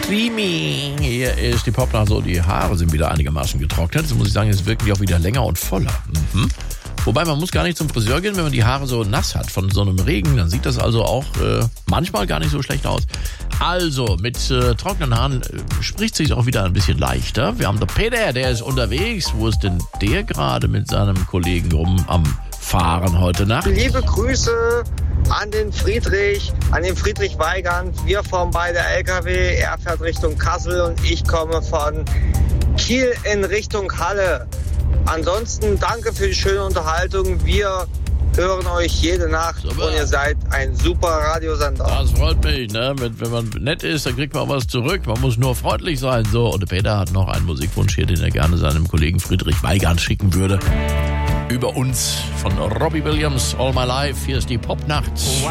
Creamy. Hier ist die Popnacht so, die Haare sind wieder einigermaßen getrocknet. Jetzt muss ich sagen, jetzt wirken die auch wieder länger und voller. Wobei, man muss gar nicht zum Friseur gehen, wenn man die Haare so nass hat von so einem Regen. Dann sieht das also auch manchmal gar nicht so schlecht aus. Also, mit trockenen Haaren spricht sich auch wieder ein bisschen leichter. Wir haben den Peter, der ist unterwegs. Wo ist denn der gerade mit seinem Kollegen rum am Fahren heute Nacht? Liebe Grüße an den Friedrich Weigand. Wir fahren beide LKW. Er fährt Richtung Kassel und ich komme von Kiel in Richtung Halle. Ansonsten danke für die schöne Unterhaltung. Wir hören euch jede Nacht und ihr seid ein super Radiosender. Das freut mich, ne? Wenn man nett ist, dann kriegt man auch was zurück. Man muss nur freundlich sein. So, und der Peter hat noch einen Musikwunsch hier, den er gerne seinem Kollegen Friedrich Weigand schicken würde. Über uns von Robbie Williams, All My Life. Hier ist die Popnacht.